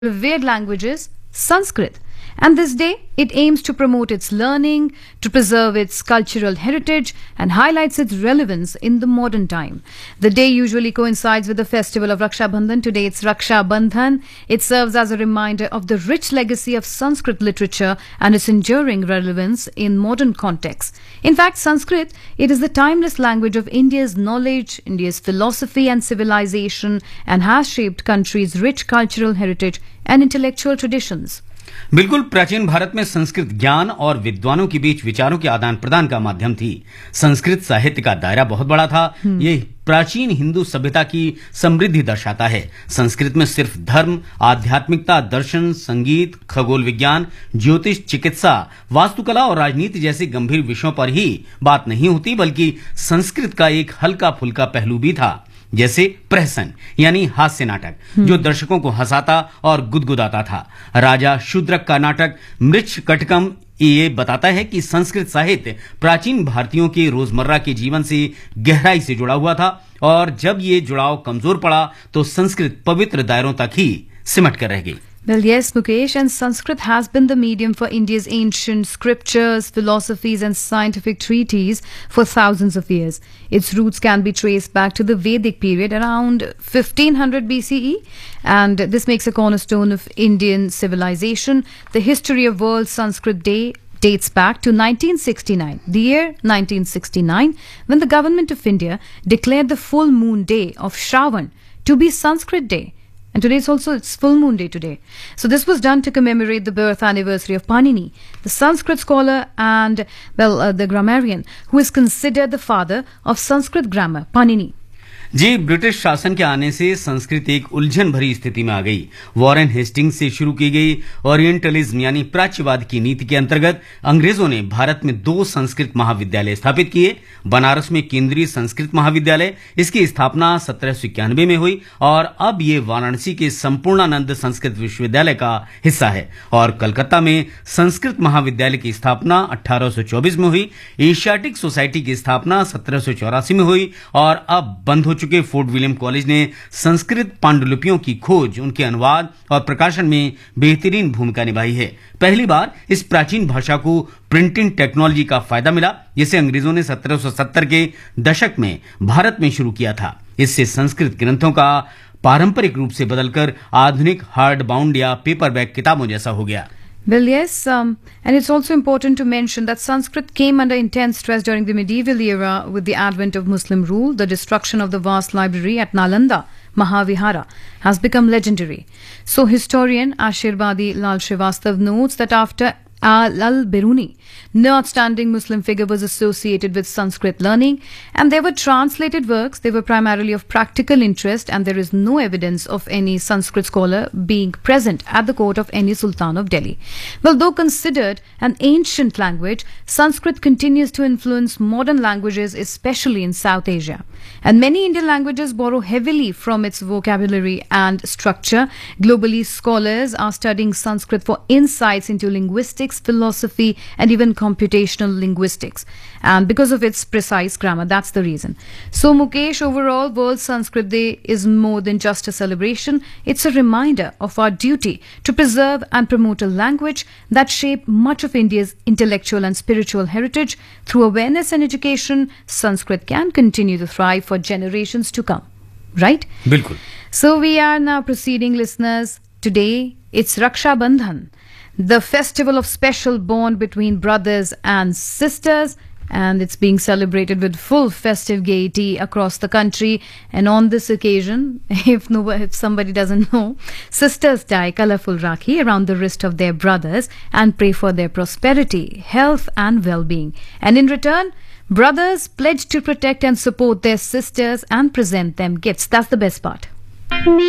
revered language is Sanskrit. And this day, it aims to promote its learning, to preserve its cultural heritage, and highlights its relevance in the modern time. The day usually coincides with the festival of Raksha Bandhan. Today, it's Raksha Bandhan. It serves as a reminder of the rich legacy of Sanskrit literature and its enduring relevance in modern contexts. In fact, Sanskrit, it is the timeless language of India's knowledge, India's philosophy and civilization, and has shaped country's rich cultural heritage and intellectual traditions. बिल्कुल प्राचीन भारत में संस्कृत ज्ञान और विद्वानों के बीच विचारों के आदान प्रदान का माध्यम थी। संस्कृत साहित्य का दायरा बहुत बड़ा था। ये प्राचीन हिंदू सभ्यता की समृद्धि दर्शाता है। संस्कृत में सिर्फ धर्म, आध्यात्मिकता, दर्शन, संगीत, खगोल विज्ञान, ज्योतिष, चिकित्सा, वास्तुकला और राजनीति जैसे गंभीर विषयों पर ही बात नहीं होती, बल्कि संस्कृत का एक हल्का फुल्का पहलू भी था, जैसे प्रहसन यानी हास्य नाटक, जो दर्शकों को हंसाता और गुदगुदाता था। राजा शूद्रक का नाटक मृच्छकटकम ये बताता है कि संस्कृत साहित्य प्राचीन भारतीयों के रोजमर्रा के जीवन से गहराई से जुड़ा हुआ था, और जब ये जुड़ाव कमजोर पड़ा तो संस्कृत पवित्र दायरों तक ही सिमट कर रह गई। Well, yes, Mukesh, and Sanskrit has been the medium for India's ancient scriptures, philosophies, and scientific treatises for thousands of years. Its roots can be traced back to the Vedic period around 1500 BCE, and this makes a cornerstone of Indian civilization. The history of World Sanskrit Day dates back to 1969, the year 1969, when the government of India declared the full moon day of Shravan to be Sanskrit Day. And today it's full moon day today. So this was done to commemorate the birth anniversary of Panini, the Sanskrit scholar and, the grammarian, who is considered the father of Sanskrit grammar, Panini. Ji, British शासन के आने से संस्कृत एक उलझन भरी स्थिति में आ गई। वॉरेन हेस्टिंग्स से शुरू की गई ओरिएंटलिज्म यानी प्राच्यवाद की नीति के अंतर्गत अंग्रेजों ने भारत में 2 संस्कृत महाविद्यालय स्थापित किए। बनारस में केंद्रीय संस्कृत महाविद्यालय, इसकी स्थापना 1791 में हुई, और अब ये वाराणसी के संपूर्णानंद संस्कृत विश्वविद्यालय का हिस्सा है। और कलकत्ता में संस्कृत महाविद्यालय की स्थापना 1824 में हुई। एशियाटिक सोसाइटी की स्थापना 1784 में हुई, और अब बंद हो चुके फोर्ट विलियम कॉलेज ने संस्कृत पांडुलिपियों की खोज, उनके अनुवाद और प्रकाशन में बेहतरीन भूमिका निभाई है। पहली बार इस प्राचीन भाषा को प्रिंटिंग टेक्नोलॉजी का फायदा मिला, जिसे अंग्रेजों ने 1770 के दशक में भारत में शुरू किया था। इससे संस्कृत ग्रंथों का पारंपरिक रूप से बदलकर आधुनिक हार्ड बाउंड या पेपरबैक किताबों जैसा हो गया। Well, yes, and it's also important to mention that Sanskrit came under intense stress during the medieval era with the advent of Muslim rule. The destruction of the vast library at Nalanda, Mahavihara, has become legendary. So historian Ashirbadi Lal Srivastav notes that after Al-Biruni, no outstanding Muslim figure was associated with Sanskrit learning, and there were translated works. They were primarily of practical interest, and there is no evidence of any Sanskrit scholar being present at the court of any Sultan of Delhi. Well, though considered an ancient language, Sanskrit continues to influence modern languages, especially in South Asia. And many Indian languages borrow heavily from its vocabulary and structure. Globally, scholars are studying Sanskrit for insights into linguistics, philosophy, and even computational linguistics. And because of its precise grammar, that's the reason. So, Mukesh, overall, World Sanskrit Day is more than just a celebration. It's a reminder of our duty to preserve and promote a language that shaped much of India's intellectual and spiritual heritage. Through awareness and education, Sanskrit can continue to thrive for generations to come. Right? बिल्कुल। So, we are now proceeding, listeners. Today, it's Raksha Bandhan, the festival of special bond between brothers and sisters, and it's being celebrated with full festive gaiety across the country. And on this occasion, if somebody doesn't know, sisters tie colorful rakhi around the wrist of their brothers and pray for their prosperity, health, and well-being. And in return, brothers pledge to protect and support their sisters and present them gifts. That's the best part.